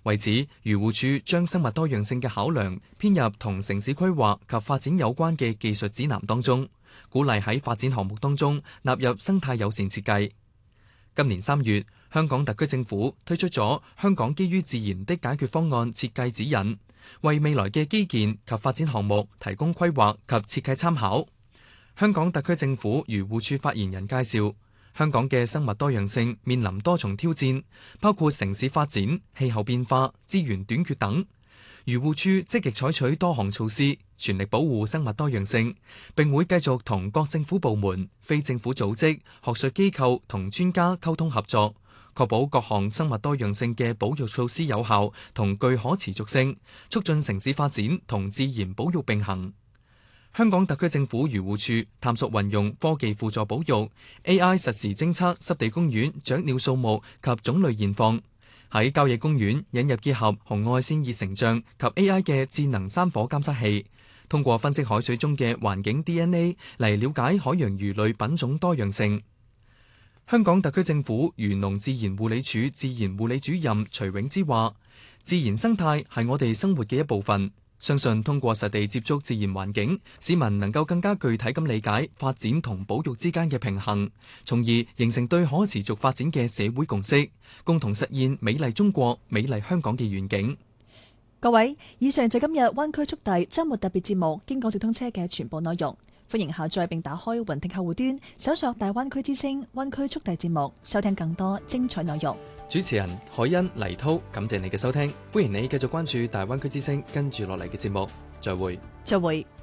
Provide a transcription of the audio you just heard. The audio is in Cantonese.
為此，漁護署將生物多樣性嘅考量編入同城市規劃及發展有關嘅技術指南當中，鼓勵喺發展項目當中納入生態友善設計。今年3月，香港特區政府推出咗香港基於自然的解決方案設計指引，為未來嘅基建及發展項目提供規劃及設計參考。香港特區政府漁護署發言人介紹，香港嘅生物多樣性面臨多重挑戰，包括城市發展、氣候變化、資源短缺等。漁護署積極採取多項措施，全力保護生物多樣性，並會繼續同各政府部門、非政府組織、學術機構同專家溝通合作，確保各項生物多樣性嘅保育措施有效同具可持續性，促進城市發展同自然保育並行。香港特區政府漁護署探索運用科技輔助保育 AI 實時偵測濕地公園雀鳥數目及種類現況，喺郊野公園引入結合紅外線熱成像及 AI 嘅智能山火監測器，通過分析海水中嘅環境 DNA 嚟了解海洋魚類品種多樣性。香港特區政府漁農自然護理署自然護理主任徐永之話：自然生態係我哋生活嘅一部分。相信通過實地接觸自然環境，市民能夠更加具體咁理解發展同保育之間嘅平衡，從而形成對可持續發展嘅社會共識，共同實現美麗中國、美麗香港嘅願景。 各位，以上就今日灣區速遞週末特別節目經港直通車嘅全部內容。歡迎下載並打開雲聽客戶端，搜索大灣區之聲灣區速遞節目，收聽更多精彩內容。 主持人海欣、黎濤，感謝你嘅收聽，歡迎你繼續關注大灣區之聲跟住落嚟嘅節目，再會。 再會。